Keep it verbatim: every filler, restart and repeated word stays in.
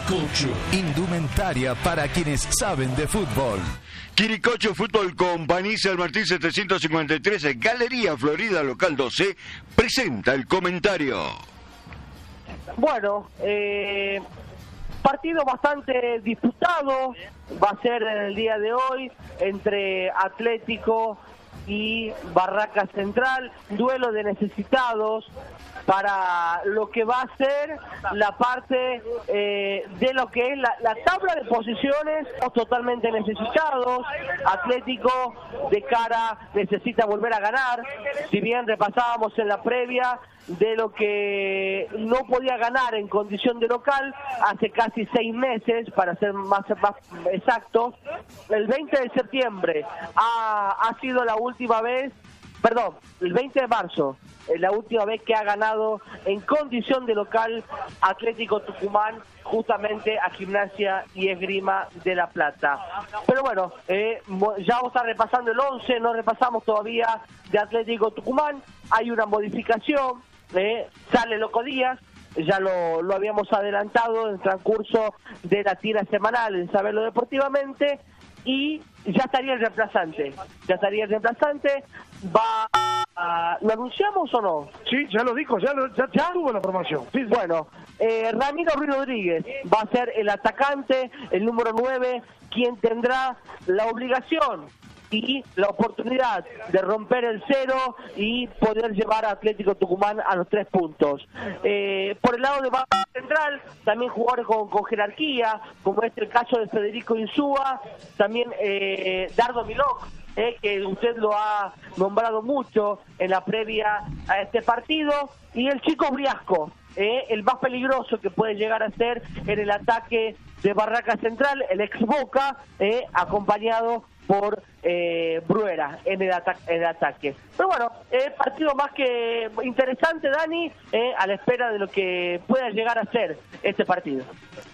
Quiricocho. Indumentaria para quienes saben de fútbol. Quiricocho Fútbol Company, San Martín setecientos cincuenta y tres, Galería Florida, local doce, presenta el comentario. Bueno, eh, partido bastante disputado va a ser el día de hoy entre Atlético y Barraca Central, duelo de necesitados para lo que va a ser la parte eh, de lo que es la, la tabla de posiciones, totalmente necesitados. Atlético de cara necesita volver a ganar, si bien repasábamos en la previa de lo que no podía ganar en condición de local hace casi seis meses, para ser más, más exactos. El veinte de septiembre ha, ha sido la última vez, perdón, el veinte de marzo, la última vez que ha ganado en condición de local Atlético Tucumán justamente a Gimnasia y Esgrima de La Plata. Pero bueno, eh, ya vamos a estar repasando el once, no repasamos todavía de Atlético Tucumán. Hay una modificación, eh, sale Loco Díaz, ya lo, lo habíamos adelantado en el transcurso de la tira semanal en Saberlo Deportivamente, y ya estaría el reemplazante, ya estaría el reemplazante, va a, ¿lo anunciamos o no? Sí, ya lo dijo, ya, lo, ya, ya tuvo la formación. Sí, sí. Bueno, eh, Ramiro Ruiz Rodríguez va a ser el atacante, el número nueve, quien tendrá la obligación y la oportunidad de romper el cero y poder llevar a Atlético Tucumán a los tres puntos. Eh, por el lado de Barraca Central, también jugadores con, con jerarquía, como es el caso de Federico Insúa, también eh, Dardo Milok, eh, que usted lo ha nombrado mucho en la previa a este partido, y el Chico Briasco, eh, el más peligroso que puede llegar a ser en el ataque de Barraca Central, el ex Boca, eh, acompañado por eh, Bruera en el, ata en el ataque. Pero bueno, eh, partido más que interesante, Dani, eh, a la espera de lo que pueda llegar a ser este partido.